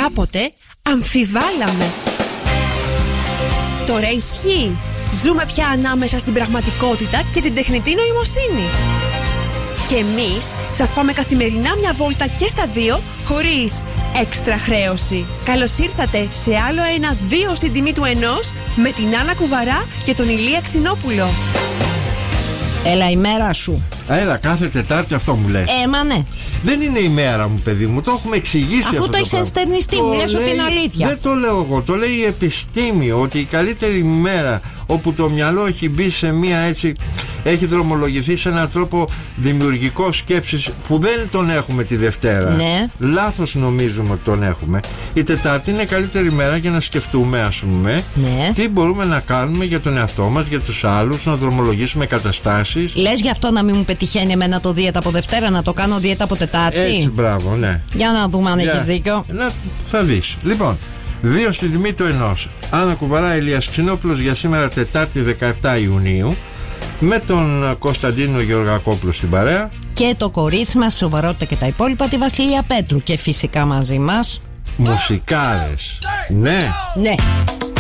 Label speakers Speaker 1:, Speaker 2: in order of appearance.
Speaker 1: κάποτε αμφιβάλαμε. Τώρα ισχύει. Ζούμε πια ανάμεσα στην πραγματικότητα και την τεχνητή νοημοσύνη. Και εμείς σας πάμε καθημερινά μια βόλτα και στα δύο, χωρίς έξτρα χρέωση. Καλώς ήρθατε σε άλλο ένα 2 στην τιμή του 1 με την Άννα Κουβαρά και τον Ηλία Ξινόπουλο.
Speaker 2: Έλα η μέρα σου.
Speaker 3: Έλα, κάθε Τετάρτη αυτό μου λες.
Speaker 2: Μα ναι.
Speaker 3: Δεν είναι η μέρα μου, παιδί μου, το έχουμε εξηγήσει.
Speaker 2: Αφού
Speaker 3: αυτό
Speaker 2: το έχεις ενστερνιστεί, μου λες ότι είναι αλήθεια.
Speaker 3: Δεν το λέω εγώ, το λέει η επιστήμη, ότι η καλύτερη μέρα όπου το μυαλό έχει μπει σε μία έτσι, έχει δρομολογηθεί σε έναν τρόπο δημιουργικό σκέψης που δεν τον έχουμε τη Δευτέρα.
Speaker 2: Ναι.
Speaker 3: Λάθος νομίζουμε ότι τον έχουμε. Η Τετάρτη είναι καλύτερη μέρα για να σκεφτούμε, ας πούμε,
Speaker 2: ναι,
Speaker 3: τι μπορούμε να κάνουμε για τον εαυτό μας, για τους άλλους, να δρομολογήσουμε καταστάσεις.
Speaker 2: Λες γι' αυτό να μην μου πετυχαίνει εμένα το δίαιτα από Δευτέρα, να το κάνω δίαιτα από Τετάρτη.
Speaker 3: Έτσι, μπράβο, ναι.
Speaker 2: Για να δούμε αν έχεις δίκιο.
Speaker 3: Θα δεις. Λοιπόν, 2 στην τιμή του 1. Άννα Κουβαρά, Ηλίας Ξινόπουλος για σήμερα Τετάρτη 17 Ιουνίου. Με τον Κωνσταντίνο Γεωργακόπουλο στην παρέα.
Speaker 2: Και το κορίτσι μας, σοβαρότητα και τα υπόλοιπα, τη Βασιλεία Πέτρου. Και φυσικά μαζί μας
Speaker 3: μουσικάρες. Ναι.
Speaker 2: Ναι.